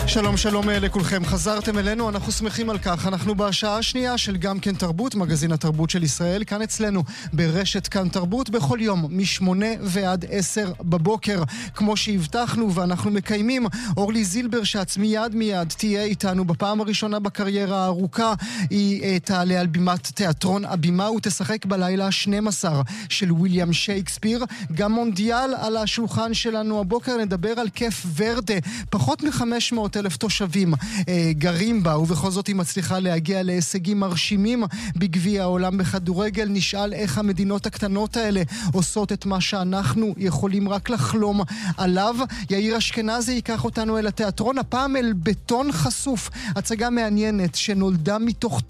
שלום שלום לכולכם, חזרתם אלינו, אנחנו שמחים על כך. אנחנו בשעה השנייה של גם כן תרבות, מגזין התרבות של ישראל, כאן אצלנו ברשת כאן תרבות, בכל יום מ8 ועד 10 בבוקר, כמו שהבטחנו ואנחנו מקיימים. אורלי זילברשץ מיד תהיה איתנו בפעם הראשונה בקריירה הארוכה. היא תעלה על בימת תיאטרון הבימה ותשחק בלילה 12 של וויליאם שייקספיר. גם מונדיאל על השולחן שלנו הבוקר, נדבר על כיף ורדה, פחות מ-500,000 תושבים גרים בה, ובכל זאת היא מצליחה להגיע להישגים מרשימים בגביע העולם בכדורגל. נשאל איך המדינות הקטנות האלה עושות את מה שאנחנו יכולים רק לחלום עליו. יאיר אשכנזי ייקח אותנו אל התיאטרון, הפעם אל בטון חשוף, הצגה מעניינת שנולדה מתוך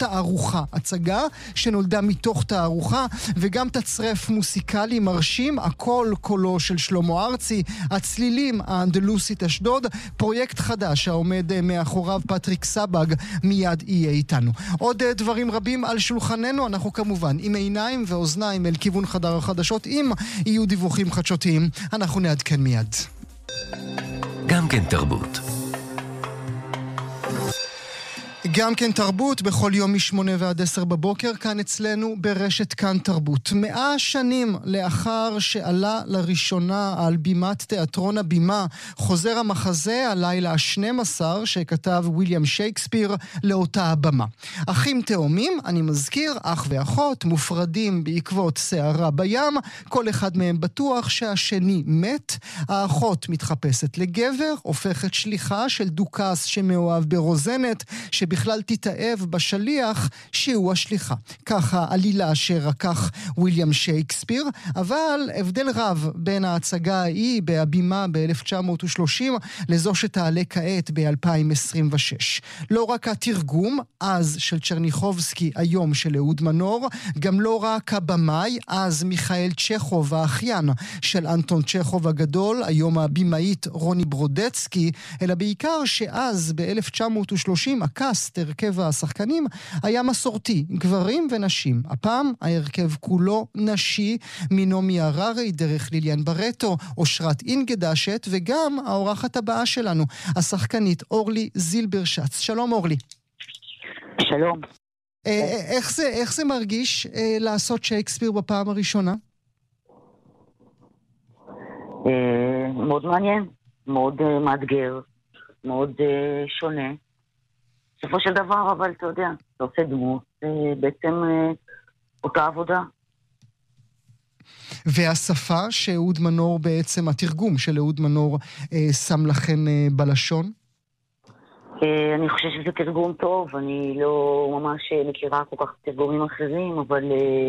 תערוכה, וגם תצרף מוסיקלי מרשים, הכל קולו של שלמה ארצי, הצלילים האנדלוסית אשדוד, פרויקט חדש העומד מאחוריו פטריק סבג מיד יהיה איתנו. עוד דברים רבים על שולחננו, אנחנו כמובן עם עיניים ואוזניים אל כיוון חדר החדשות. אם יהיו דיווחים חדשותיים אנחנו נעדכן מיד. גם כן תרבות. גם כן תרבות בכל יום מ8 ועד 10 בבוקר, כאן אצלנו ברשת כאן תרבות. 100 שנים לאחר שעלה לראשונה על בימת תיאטרון הבימה חוזר המחזה הלילה ה-12 שכתב וויליאם שייקספיר לאותה הבמה. אחים תאומים, אני מזכיר, אח ואחות, מופרדים בעקבות סערה בים, כל אחד מהם בטוח שהשני מת. האחות מתחפשת לגבר, הופכת שליחה של דוכס שמאוהב ברוזנת, שבכלל תתאהב בשליח שהוא השליחה. ככה עלילה שרקח וויליאם שייקספיר, אבל הבדל רב בין ההצגה ההיא בהבימה ב-1930 לזו שתעלה כעת ב-2026. לא רק התרגום, אז של צ'רניחובסקי, היום של אהוד מנור, גם לא רק הבמאי, אז מיכאל צ'כוב, האחיין של אנטון צ'כוב הגדול, היום הבימאית רוני ברודצקי, אלא בעיקר שאז ב-1930 הקאסט, הרכב השחקנים, היה מסורתי, גברים ונשים. הפעם ההרכב כולו נשי, מנעמי הררי דרך ליליאן ברטו, אושרת אינגדשת, וגם האורחת הבאה שלנו, השחקנית אורלי זילברשץ. שלום אורלי. שלום. איך זה מרגיש לעשות שייקספיר בפעם הראשונה? מאוד מעניין, מאוד מאתגר, מאוד שונה. בסופו של דבר, אבל אתה יודע, אתה עושה דמות, בעצם אותה עבודה. והשפה שאהוד מנור בעצם, התרגום של אהוד מנור שם לכן בלשון? אני חושב שזה תרגום טוב, אני לא ממש מכירה כל כך תרגומים אחרים, אבל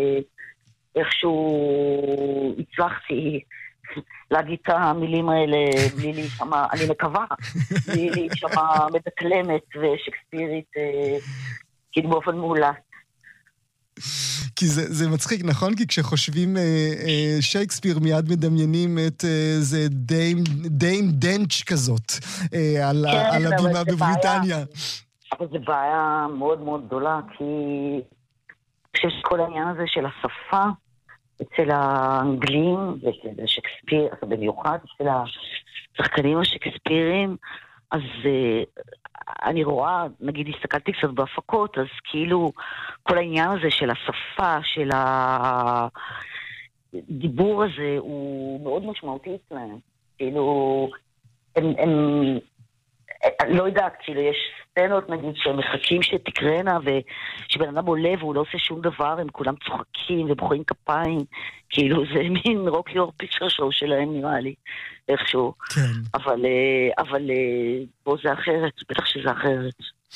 איכשהו הצלחתי להגיד את המילים האלה בלי להישמע, אני מקווה, בלי להישמע מדקלמת ושקספירית, כאילו באופן מעולת. כי זה מצחיק, נכון? כי כשחושבים שייקספיר מיד מדמיינים את זה דיים דנץ' כזאת על הבימה בבריטניה. אבל זה בעיה מאוד מאוד גדולה, כי אני חושב שכל העניין הזה של השפה אצל האנגלים ואצל שייקספיר, במיוחד אצל השחקנים השקספירים, אז אני רואה, נגיד הסתכלתי קצת בהפקות, אז כאילו כל העניין הזה של השפה, של הדיבור הזה, הוא מאוד משמעותי אצלם. כאילו, לא יודעת, כאילו יש סצנות נגיד שהם מחכים שתקרנה ושבן אדם עולה והוא לא עושה שום דבר, הם כולם צוחקים ובוחרים כפיים, כאילו זה מין רוקי אור פיצ'ר שואו שלהם נראה לי איכשהו. כן. אבל פה זה אחרת, בטח שזה אחרת.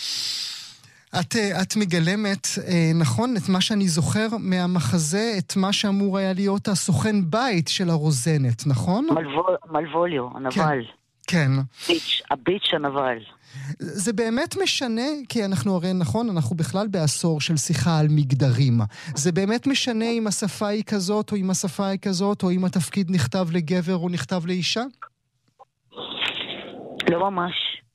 את מגלמת, נכון, את מה שאני זוכר מהמחזה, את מה שאמור היה להיות הסוכן בית של הרוזנת, נכון? מלווליו, הנבל. כן. הביץ' הנבל. זה באמת משנה, כי אנחנו הרי נכון, אנחנו בכלל בעשור של שיחה על מגדרים. זה באמת משנה אם השפה היא כזאת או אם השפה היא כזאת, או אם התפקיד נכתב לגבר או נכתב לאישה? לא ממש.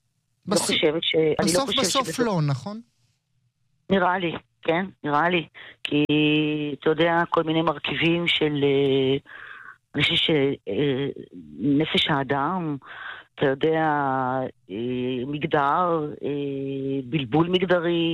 בסוף לא, נכון? נראה לי, כן, נראה לי. כי אתה יודע, כל מיני מרכיבים של אני חושב שנפש האדם, אתה יודע, מגדר, בלבול מגדרי,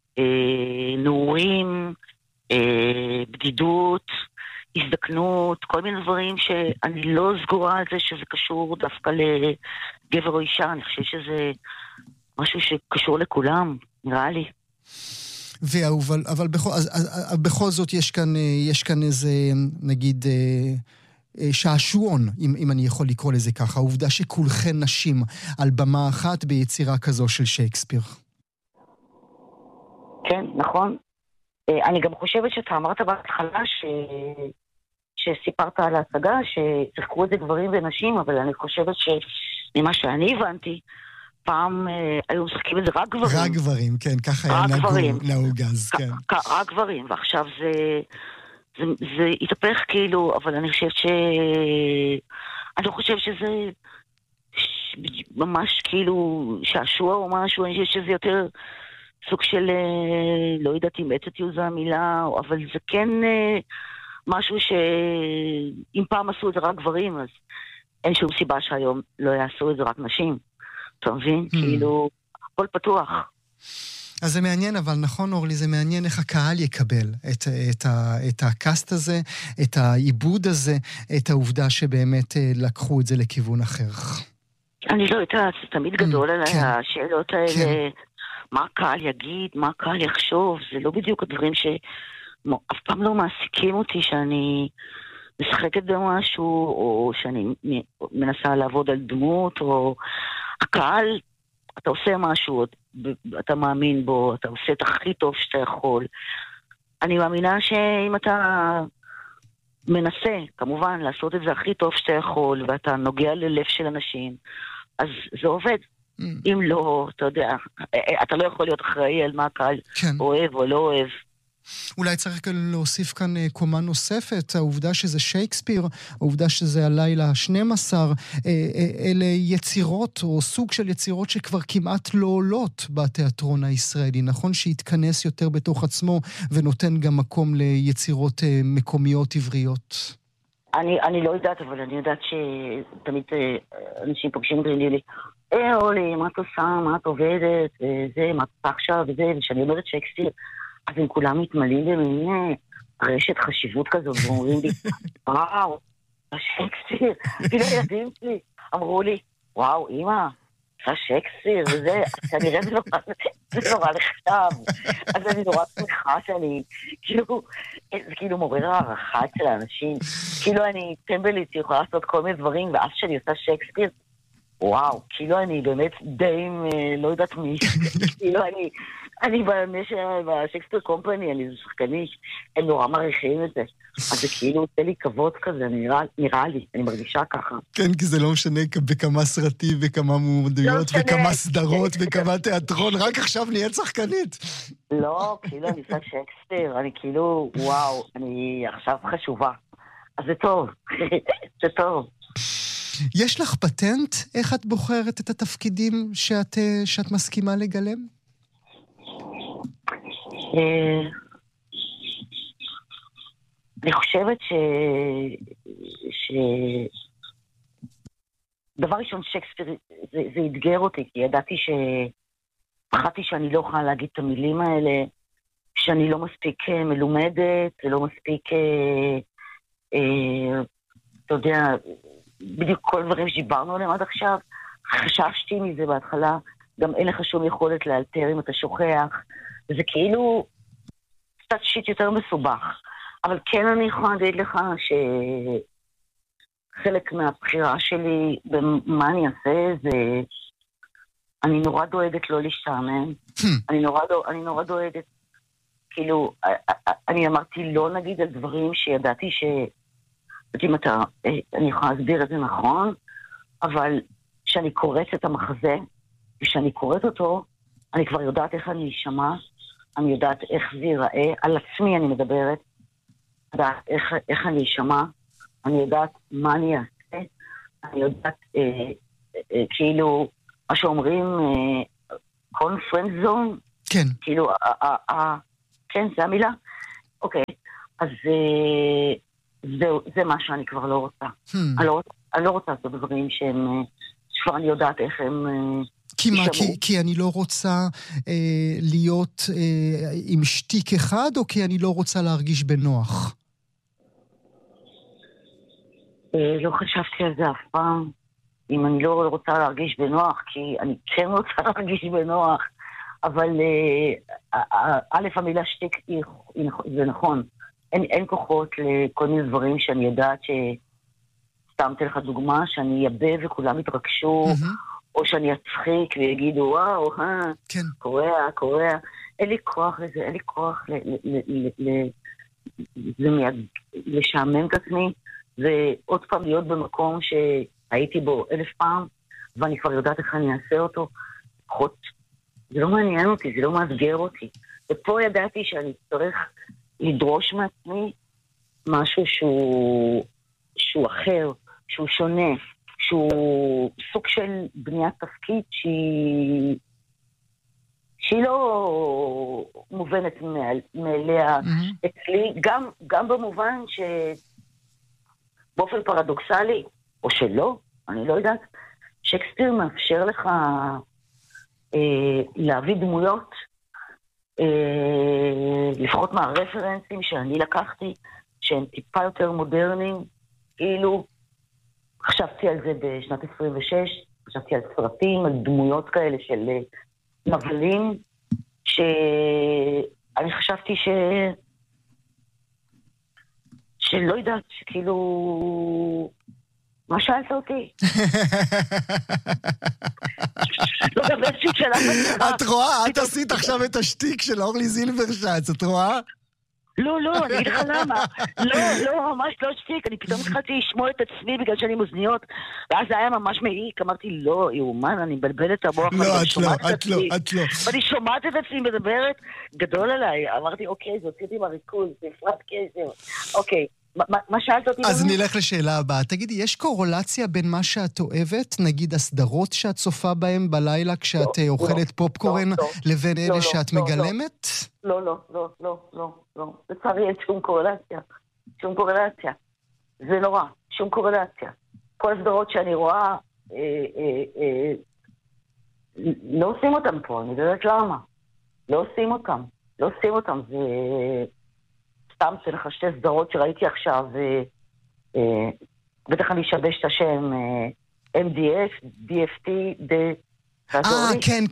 נעורים, בדידות, הזדקנות, כל מיני דברים שאני לא סגורה על זה שזה קשור דווקא לגבר או אישה. אני חושב שזה משהו שקשור לכולם, נראה לי. אבל בכל זאת יש כאן איזה, נגיד, שעשועון, אם אני יכול לקרוא לזה ככה, העובדה שכולכן נשים על במה אחת ביצירה כזו של שייקספיר. כן, נכון. אני גם חושבת שאתה אמרת בהתחלה שסיפרת על ההצגה, שצחקו את זה גברים ונשים, אבל אני חושבת שממה שאני הבנתי, פעם היו משחקים את זה רק גברים. רק גברים, כן, ככה היה נהוג אז, כן. רק גברים, ועכשיו זה התהפך כאילו, אבל אני חושבת אני לא חושבת שזה ממש כאילו שעשוע או משהו, אני חושבת שזה יותר סוג של, לא יודעת אם אתתיות זו המילה, אבל זה כן משהו שאם פעם עשו את זה רק גברים, אז אין שום סיבה שהיום לא יעשו את זה רק נשים. אתה מבין? כאילו, הכל פתוח. אז זה מעניין, אבל נכון אורלי, זה מעניין איך הקהל יקבל את הקאסט הזה, את העיבוד הזה, את העובדה שבאמת לקחו את זה לכיוון אחר. אני לא יודעת, זה תמיד גדול על השאלות האלה, מה הקהל יגיד, מה הקהל יחשוב, זה לא בדיוק הדברים שאף פעם לא מעסיקים אותי שאני משחקת במשהו, או שאני מנסה לעבוד על דמות, או הקהל, אתה עושה משהו, אתה מאמין בו, אתה עושה את הכי טוב שאתה יכול. אני מאמינה שאם אתה מנסה, כמובן, לעשות את זה הכי טוב שאתה יכול, ואתה נוגע ללב של אנשים, אז זה עובד. אם לא, אתה יודע, אתה לא יכול להיות אחראי על מה הקהל אוהב או לא אוהב. אולי צריך להוסיף כאן קומה נוספת, העובדה שזה שייקספיר, העובדה שזה הלילה 12, אלה יצירות או סוג של יצירות שכבר כמעט לא עולות בתיאטרון הישראלי, נכון שהתכנס יותר בתוך עצמו ונותן גם מקום ליצירות מקומיות עבריות? אני לא יודעת, אבל אני יודעת שתמיד אנשים פוגשים אותי לי, אורלי, מה את עושה, מה את עובדת, זה, מה את עכשיו, וזה, ושאני אומרת שייקספיר, אז הם כולם מתמלאים במין רשת חשיבות כזאת, ואומרים לי, וואו, שייקספיר, כאילו הילדים שלי אמרו לי, וואו, אמא, זה שייקספיר, וזה, כנראה זה נורא לכתב, אז אני נורא שמחה שאני, כאילו, זה כאילו מעורר הערכה אצל האנשים, כאילו אני טמבלית יכולה לעשות כל מיני דברים, ואז שאני עושה שייקספיר, וואו, כאילו אני באמת די, לא יודעת מי, כאילו אני בשייקספיר קומפני, אני שחקנית, הם נורא מעריכים את זה. אז זה כאילו עושה לי כבוד כזה, נראה לי, אני מרגישה ככה. כן, כי זה לא משנה בכמה סרטים, וכמה מועמדויות, וכמה סדרות, וכמה תיאטרון, רק עכשיו נהיה שחקנית. לא, כאילו אני עושה שייקספיר, אני כאילו, וואו, אני עכשיו חשובה. אז זה טוב, זה טוב. יש לך פטנט איך את בוחרת את התפקידים שאת מסכימה לגלם? אני חושבת דבר ראשון שייקספיר זה אתגר אותי, כי ידעתי פחדתי שאני לא יכולה להגיד את המילים האלה, שאני לא מספיק מלומדת, זה לא מספיק, אתה יודע, בדיוק כל דברים שדיברנו עליהם עד עכשיו, חששתי מזה בהתחלה, גם אין לך שום יכולת לאלתר אם אתה שוכח, וזה כאילו קצת שיט יותר מסובך. אבל כן אני יכולה להגיד לך שחלק מהבחירה שלי במה אני אעשה זה, אני נורא דואגת לא להשתעמם, אני נורא דואגת, כאילו, אני אמרתי לא נגיד על דברים שידעתי אם אני יכולה להסביר את זה נכון, אבל כשאני קוראת את המחזה, וכשאני קוראת אותו, אני כבר יודעת איך אני אשמע, אני יודעת איך זה ייראה, על עצמי אני מדברת, יודעת איך אני אשמע, אני יודעת מה אני אעשה, אני יודעת כאילו, מה שאומרים, conference zone, כן. כאילו, כן, זה המילה? אוקיי, אז זה מה שאני כבר לא רוצה. אני לא רוצה לעשות דברים כבר אני יודעת איך הם... כי מה? כי אני לא רוצה להיות עם שטיק אחד, או כי אני לא רוצה להרגיש בנוח? לא חשבתי על זה אף פעם. אם אני לא רוצה להרגיש בנוח, כי אני כן רוצה להרגיש בנוח, אבל א', המילה שטיק זה נכון. אין כוחות לכל מיני דברים שאני יודעת סתמתי לך דוגמה, שאני יבא וכולם יתרגשו, או שאני אצחיק ויגידו, וואו, כן. קורע. אין לי כוח לזה, אין לי כוח לשעמם את עצמי, ועוד פעם להיות במקום שהייתי בו 1000 פעם, ואני כבר יודעת איך אני אעשה אותו. פחות, זה לא מעניין אותי, זה לא מאתגר אותי. ופה ידעתי שאני צריך לדרוש מעצמי משהו שהוא אחר, שהוא שונה, שהוא סוג של בניית תפקיד שהיא לא מובנת מאליה אצלי, גם במובן שבאופן פרדוקסלי, או שלא, אני לא יודעת, שייקספיר מאפשר לך להביא דמויות, לפחות מהרפרנסים שאני לקחתי, שהם טיפה יותר מודרניים, כאילו, חשבתי על זה בשנת 26, חשבתי על סרטים, על דמויות כאלה של מבלים, שאני חשבתי שלא יודעת, שכאילו... מה שאלת אותי? לא גם איזושהי שאלה מצרה. את רואה? את עשית עכשיו את השטיק של אורלי זילברשץ, את רואה? לא, אני אגיד לך למה. לא, ממש לא שטיק. אני פתאום התחלתי לשמוע את עצמי בגלל שאני עם אוזניות, ואז זה היה ממש מעיק. אמרתי, לא, יאומן, אני מבלבל את המוח. לא, את לא. ואני שומעת את עצמי מדברת גדול עליי. אמרתי, אוקיי, זה הוצאתי מהריכוז, זה הפרט קשר. אוקיי. מה שאלת אותי? אז נלך לשאלה הבאה. תגידי, יש קורולציה בין מה שאת אוהבת, נגיד הסדרות שאת צופה בהן בלילה כשאת אוכלת פופקורן, לבין אלה שאת מגלמת? לא. לצערי אין שום קורלציה. זה נורא, שום קורלציה. כל הסדרות שאני רואה, לא עושים אותם פה, אני יודעת למה. לא עושים אותם, זה... סתם שלך שתי סדרות שראיתי עכשיו, בטח אני אשבש את השם, MDF, DFT, כן,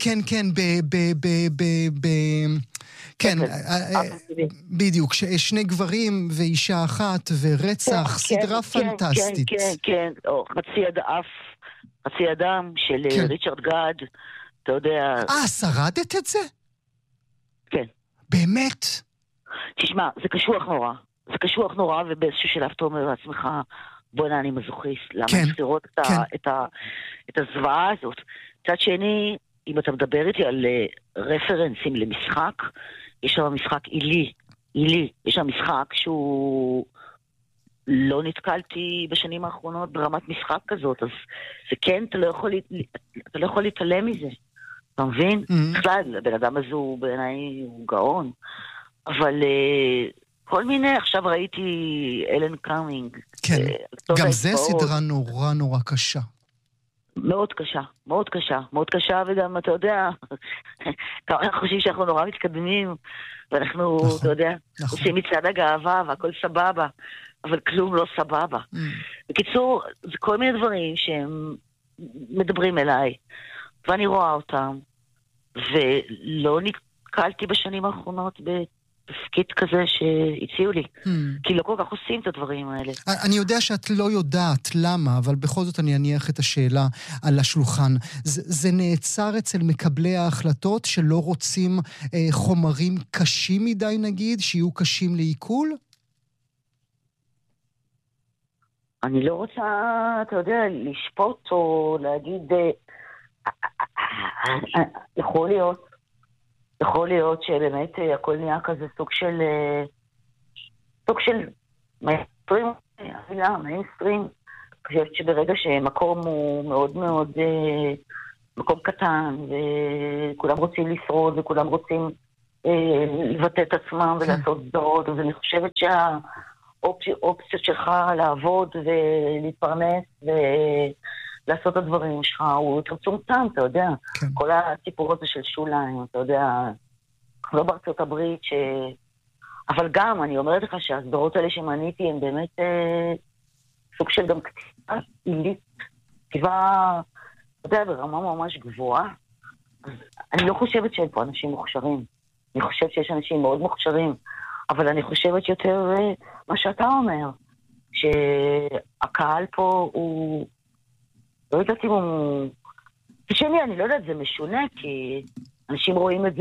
כן, בדיוק, שני גברים ואישה אחת ורצח, סדרה פנטסטית. כן, או חצי אדם של ריצ'רד גאד, אתה יודע... שרדת את זה? כן. באמת? תשמע, זה קשוח נורא, ובאיזשהו שלב אתה אומר לעצמך, בוא'נה, אני מזוכיסט, למה לראות את הזוועה הזאת? צד שני, אם אתה מדבר איתי על רפרנסים למשחק, יש שם משחק עילי, יש שם משחק שהוא לא נתקלתי בשנים האחרונות ברמת משחק כזאת, אז זה כן, אתה לא יכול להתעלם מזה, אתה מבין? בכלל, הבן אדם הזה הוא בעיניי גאון, אבל כל מיני, עכשיו ראיתי אלן קאמינג. כן, גם זה סדרה נורא נורא קשה. מאוד קשה, וגם אתה יודע, אנחנו חושבים שאנחנו נורא מתקדמים, ואנחנו, אתה יודע, עושים מצעד הגאווה, והכל סבבה, אבל כלום לא סבבה. בקיצור, זה כל מיני דברים שהם מדברים אליי, ואני רואה אותם, ולא נתקלתי בשנים האחרונות תפקיד כזה שהציעו לי, כי לא כל כך עושים את הדברים האלה. אני יודע שאת לא יודעת למה, אבל בכל זאת אני אניח את השאלה על השולחן. זה נעצר אצל מקבלי ההחלטות שלא רוצים חומרים קשים מדי נגיד, שיהיו קשים לעיכול? אני לא רוצה, אתה יודע, לשפוט או להגיד, יכול להיות שבאמת הכל נהיה כזה סוג של מיינסטרים, אני חושבת שברגע שמקום הוא מאוד מאוד מקום קטן, וכולם רוצים לשרוד, וכולם רוצים לבטא את עצמם ולעשות סדרות, אז אני חושבת שהאופציות שלך לעבוד ולהתפרנס לעשות את הדברים שלך, הוא יותר צומצם, אתה יודע. כן. כל הסיפור הזה של שוליים, אתה יודע, לא בארצות הברית, אבל גם, אני אומרת לך שהסדרות האלה שמניתי, הן באמת סוג של גם כתיבה עילית, כתיבה, אתה יודע, ברמה ממש גבוהה. אז אני לא חושבת שאין פה אנשים מוכשרים. אני חושבת שיש אנשים מאוד מוכשרים, אבל אני חושבת יותר מה שאתה אומר, שהקהל פה הוא... לא יודעת אם הוא... תשמעי, אני לא יודעת, זה משונה, כי אנשים רואים את זה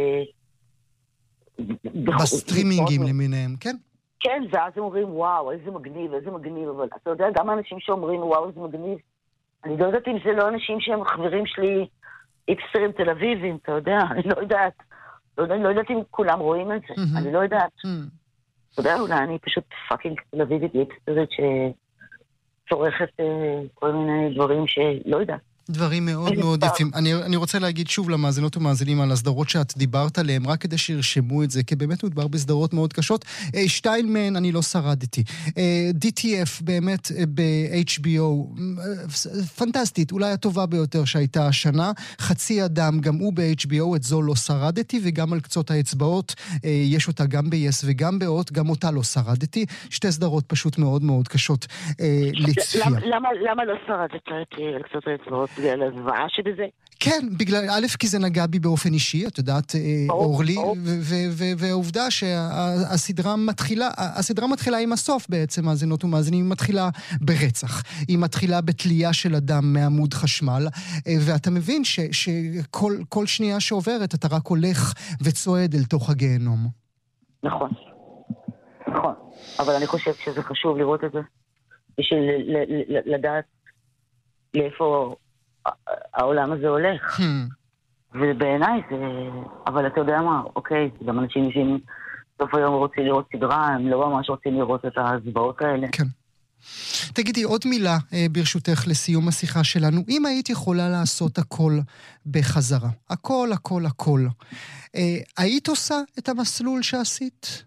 בסטרימינגים למיניהם, כן? כן, ואז הם אומרים, וואו, איזה מגניב, איזה מגניב, אבל אתה יודע, גם האנשים שאומרים, וואו, איזה מגניב, אני לא יודעת אם זה לא אנשים שהם חברים שלי, איפסטרים תל אביבים, אתה יודע, אני לא יודעת. לא יודעת אם כולם רואים את זה, אני לא יודעת. אתה יודע, אולי אני פשוט פאקינג תל אביבית איפסטרית שצורכת כל מיני דברים שלא יודעת. דברים מאוד מאוד יפים. אני רוצה להגיד שוב למאזינות ומאזינים על הסדרות שאת דיברת עליהם, רק כדי שירשמו את זה, כי באמת מדובר בסדרות מאוד קשות. שתיים מהן אני לא שרדתי. DTF באמת ב-HBO, פנטסטית, אולי הטובה ביותר שהייתה השנה. חצי אדם, גם הוא ב-HBO, את זו לא שרדתי, וגם על קצות האצבעות, יש אותה גם ב-yes וגם באות, גם אותה לא שרדתי. שתי סדרות פשוט מאוד מאוד קשות לצפייה. למה לא שרדת על קצות האצבעות? בגלל הזוועה שבזה? כן, בגלל, א', כי זה נגע בי באופן אישי, את יודעת, אורלי, והעובדה שהסדרה מתחילה עם הסוף בעצם, מאזינות ומאזינים, היא מתחילה ברצח, היא מתחילה בתלייה של אדם מעמוד חשמל, ואתה מבין שכל שנייה שעוברת אתה רק הולך וצועד אל תוך הגיהנום. נכון, נכון, אבל אני חושבת שזה חשוב לראות את זה, בשביל לדעת לאיפה העולם הזה הולך. ובעיניי זה... אבל אתה יודע מה, אוקיי, גם אנשים שהם סוף היום רוצים לראות סדרה, הם לא ממש רוצים לראות את הזוועות האלה. כן. תגידי, עוד מילה ברשותך לסיום השיחה שלנו. אם היית יכולה לעשות הכל בחזרה, הכל, הכל, הכל, היית עושה את המסלול שעשית?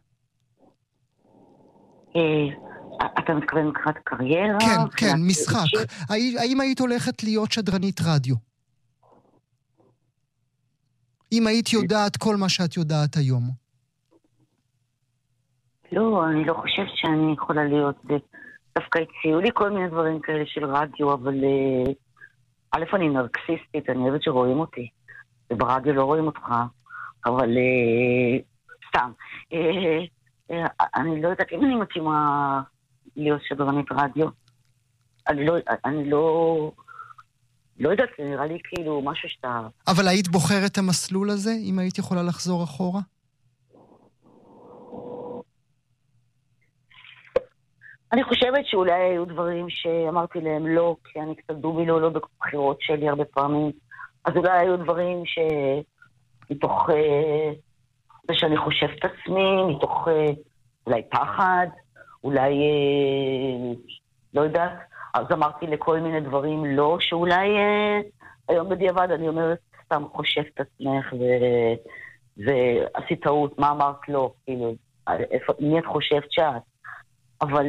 אתה מתכוון מבחינת קריירה? כן, כן, משחק. האם היית הולכת להיות שדרנית רדיו? אם היית יודעת כל מה שאת יודעת היום. לא, אני לא חושבת שאני יכולה להיות... דווקא הציעו לי כל מיני דברים כאלה של רדיו, אבל... א', אני נרקסיסטית, אני אוהבת שרואים אותי. וברדיו לא רואים אותך, אבל... סתם. אני לא יודעת אם אני מתאימה... להיות שדרנית רדיו. אני לא יודעת, זה נראה לי כאילו משהו שאתה... אבל היית בוחרת את המסלול הזה, אם היית יכולה לחזור אחורה? אני חושבת שאולי היו דברים שאמרתי להם לא, כי אני קצת דובי לא בבחירות שלי הרבה פעמים. אז אולי היו דברים מתוך זה שאני חושב את עצמי, מתוך אולי פחד, אולי, לא יודעת, אז אמרתי לכל מיני דברים לא, שאולי היום בדיעבד אני אומרת, סתם חושב את עצמך ועשית טעות, מה אמרת לא, כאילו, מי את חושבת שאת? אבל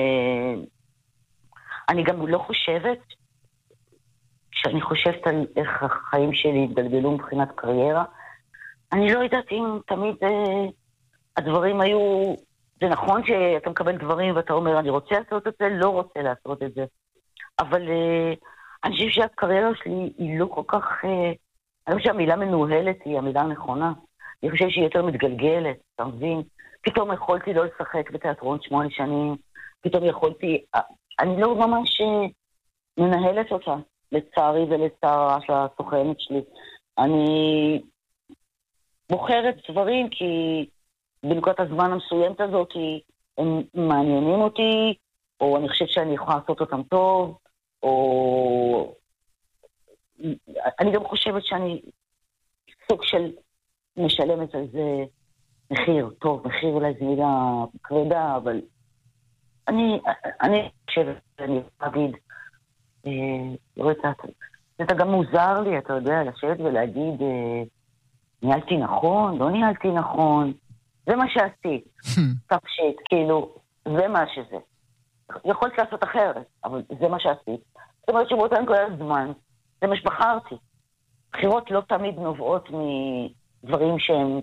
אני גם לא חושבת, כשאני חושבת על איך החיים שלי התגלגלו מבחינת קריירה, אני לא יודעת אם תמיד הדברים היו... זה נכון שאתה מקבל דברים ואתה אומר, אני רוצה לעשות את זה, לא רוצה לעשות את זה. אבל אני חושב שהקריירה שלי היא לא כל כך... אני חושב שהמילה מנוהלת היא המילה הנכונה. אני חושב שהיא יותר מתגלגלת, אתה מבין? פתאום יכולתי לא לשחק בתיאטרון 8 שנים, פתאום יכולתי... אני לא ממש מנהלת אותה, לצערי ולצערה של הסוכנת שלי. אני בוחרת דברים כי... בנקודת הזמן המסוימת הזאת, הם מעניינים אותי, או אני חושבת שאני יכולה לעשות אותם טוב, או... אני גם חושבת שאני סוג של משלמת על זה מחיר טוב, מחיר אולי זה מילה כבדה, אבל אני חושבת שאני יכולה להגיד, לא יודעת, זה גם מוזר לי, אתה יודע, לשבת ולהגיד, ניהלתי נכון, לא ניהלתי נכון, זה מה שעשית, תפשיט, כאילו, זה מה שזה. יכולת לעשות אחרת, אבל זה מה שעשית. זאת אומרת שבאותה נקודת זמן, זה מה שבחרתי. בחירות לא תמיד נובעות מדברים שהם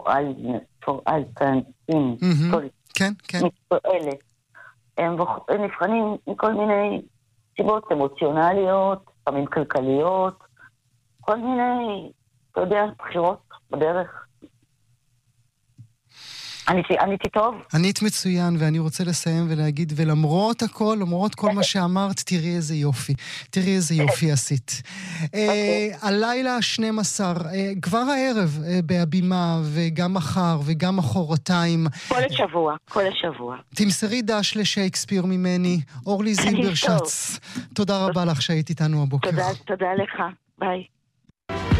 תועלתניים. כן, כן. מתועלת. הם נבחנים מכל מיני סיבות אמוציונליות, פעמים כלכליות, כל מיני, אתה יודע, בחירות בדרך. עניתי טוב? ענית מצוין, ואני רוצה לסיים ולהגיד, ולמרות הכל, למרות כל מה שאמרת, תראי איזה יופי. תראי איזה יופי עשית. הלילה 12, כבר הערב בהבימה, וגם מחר, וגם מחרתיים. כל השבוע. תמסרי דש לשייקספיר ממני, אורלי זילברשץ. תודה רבה לך שהיית איתנו הבוקר. תודה לך. ביי.